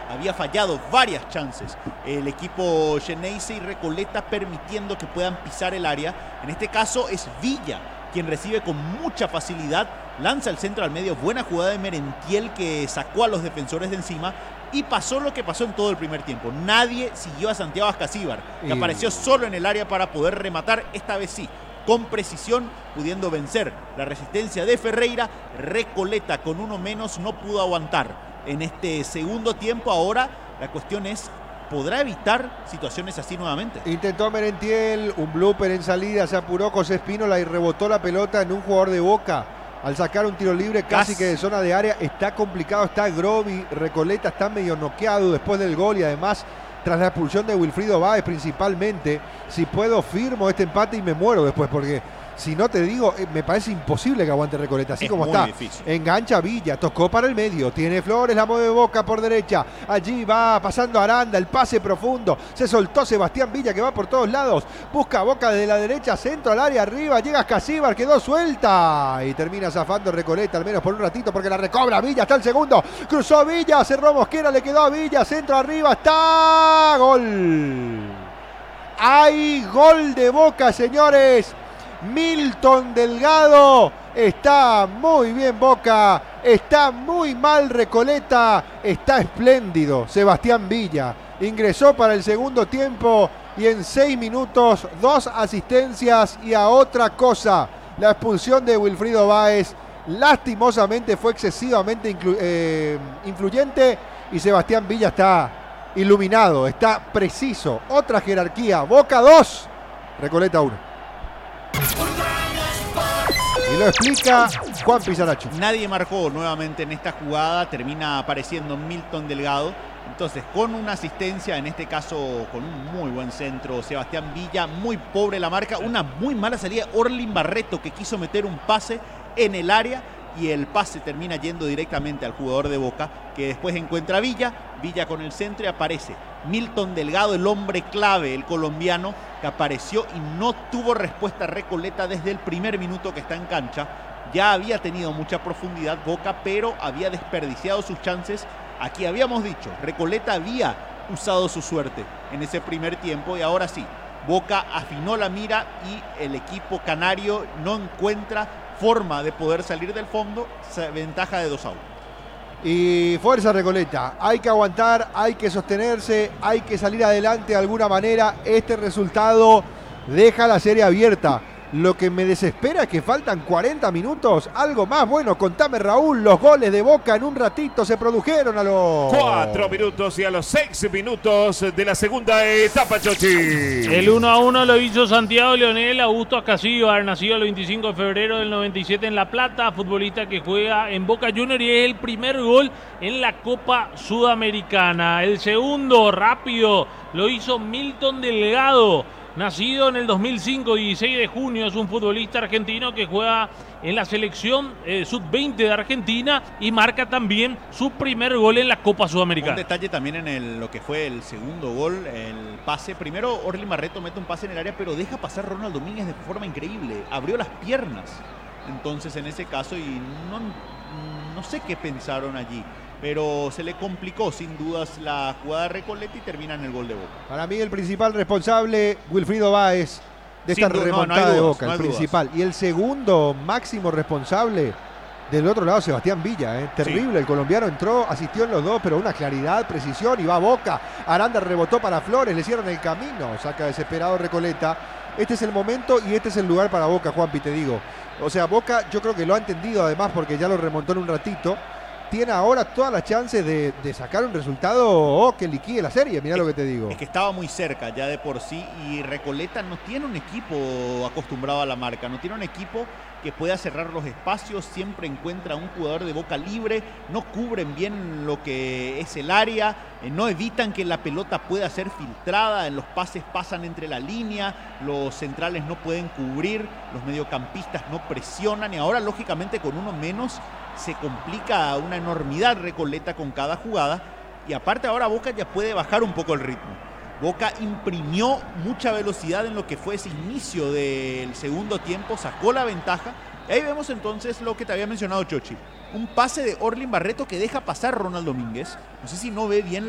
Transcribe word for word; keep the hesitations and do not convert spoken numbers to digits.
había fallado varias chances el equipo Xeneize y Recoleta permitiendo que puedan pisar el área. En este caso es Villa quien recibe con mucha facilidad, lanza el centro al medio, buena jugada de Merentiel que sacó a los defensores de encima y pasó lo que pasó en todo el primer tiempo. Nadie siguió a Santiago Ascasíbar, que y... apareció solo en el área para poder rematar, esta vez sí, con precisión, pudiendo vencer la resistencia de Ferreira. Recoleta con uno menos no pudo aguantar en este segundo tiempo. Ahora la cuestión es, ¿podrá evitar situaciones así nuevamente? Intentó Merentiel, un blooper en salida, se apuró José Espínola y rebotó la pelota en un jugador de Boca. Al sacar un tiro libre casi que de zona de área, está complicado, está Grovi, Recoleta está medio noqueado después del gol y además tras la expulsión de Wilfrido Báez principalmente. Si puedo firmo este empate y me muero después, porque si no te digo, me parece imposible que aguante Recoleta, así es como está. Difícil. Engancha Villa, tocó para el medio, tiene Flores, la mueve Boca por derecha, allí va pasando Aranda, el pase profundo, se soltó Sebastián Villa que va por todos lados, busca Boca desde la derecha, centro al área, arriba, llega Ascasíbar, quedó suelta y termina zafando Recoleta, al menos por un ratito, porque la recobra Villa, está el segundo, cruzó Villa, cerró Mosquera, le quedó a Villa, centro arriba, está, gol. Hay gol de Boca, señores. Milton Delgado, está muy bien Boca, está muy mal Recoleta, está espléndido Sebastián Villa, ingresó para el segundo tiempo y en seis minutos dos asistencias y a otra cosa. La expulsión de Wilfrido Báez lastimosamente fue excesivamente influ eh, influyente y Sebastián Villa está iluminado, está preciso, otra jerarquía. Boca dos, Recoleta uno. Y lo explica Juan Pisaracho. Nadie marcó nuevamente en esta jugada, termina apareciendo Milton Delgado. Entonces, con una asistencia, en este caso con un muy buen centro, Sebastián Villa, muy pobre la marca, una muy mala salida, Orlin Barreto que quiso meter un pase en el área y el pase termina yendo directamente al jugador de Boca, que después encuentra a Villa, Villa con el centro y aparece Milton Delgado, el hombre clave, el colombiano, que apareció y no tuvo respuesta Recoleta desde el primer minuto que está en cancha. Ya había tenido mucha profundidad Boca, pero había desperdiciado sus chances. Aquí habíamos dicho, Recoleta había usado su suerte en ese primer tiempo y ahora sí, Boca afinó la mira y el equipo canario no encuentra forma de poder salir del fondo, ventaja de dos a uno. Y fuerza Recoleta, hay que aguantar, hay que sostenerse, hay que salir adelante de alguna manera. Este resultado deja la serie abierta. Lo que me desespera es que faltan cuarenta minutos, algo más. Bueno, contame Raúl, los goles de Boca en un ratito se produjeron a los... Cuatro minutos y a los seis minutos de la segunda etapa, Chochi. El uno a uno lo hizo Santiago Leonel Augusto Ascasíbar, nacido el veinticinco de febrero del noventa y siete en La Plata, futbolista que juega en Boca Juniors y es el primer gol en la Copa Sudamericana. El segundo, rápido, lo hizo Milton Delgado. Nacido en el dos mil cinco, dieciséis de junio, es un futbolista argentino que juega en la selección eh, sub veinte de Argentina y marca también su primer gol en la Copa Sudamericana. Un detalle también en el, lo que fue el segundo gol, el pase. Primero Orlin Barreto mete un pase en el área, pero deja pasar Ronald Domínguez de forma increíble. Abrió las piernas, entonces en ese caso, y no, no sé qué pensaron allí. Pero se le complicó sin dudas la jugada de Recoleta y termina en el gol de Boca. Para mí el principal responsable, Wilfrido Báez, de esta Sin remontada no, no de dudas, Boca, no el dudas. principal. Y el segundo máximo responsable, del otro lado, Sebastián Villa. ¿eh? Terrible, sí. El colombiano entró, asistió en los dos, pero una claridad, precisión y va a Boca. Aranda rebotó para Flores, le hicieron el camino, saca desesperado Recoleta. Este es el momento y este es el lugar para Boca, Juanpi, te digo. O sea, Boca yo creo que lo ha entendido además porque ya lo remontó en un ratito. Tiene ahora todas las chances de, de sacar un resultado oh, que liquide la serie, mirá es, lo que te digo. Es que estaba muy cerca ya de por sí y Recoleta no tiene un equipo acostumbrado a la marca, no tiene un equipo que pueda cerrar los espacios, siempre encuentra un jugador de Boca libre, no cubren bien lo que es el área, eh, no evitan que la pelota pueda ser filtrada, en los pases pasan entre la línea, los centrales no pueden cubrir, los mediocampistas no presionan y ahora lógicamente con uno menos se complica una enormidad Recoleta con cada jugada y aparte ahora Boca ya puede bajar un poco el ritmo. Boca imprimió mucha velocidad en lo que fue ese inicio del segundo tiempo, sacó la ventaja y ahí vemos entonces lo que te había mencionado Chochi, un pase de Orlin Barreto que deja pasar Ronald Domínguez, no sé si no ve bien